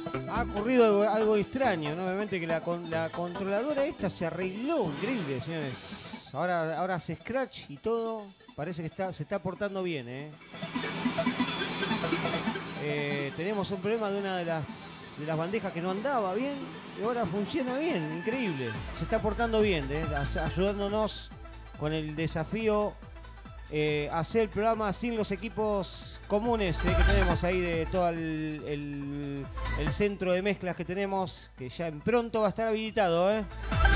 Ha ocurrido algo extraño, ¿no? Obviamente que la controladora esta se arregló, increíble, señores. Ahora hace scratch y todo. Parece que se está portando bien, ¿eh? Tenemos un problema de una de las bandejas que no andaba bien y ahora funciona bien, increíble. Se está portando bien, ayudándonos con el desafío hacer el programa sin los equipos comunes que tenemos ahí de todo el centro de mezclas que tenemos, que ya en pronto va a estar habilitado.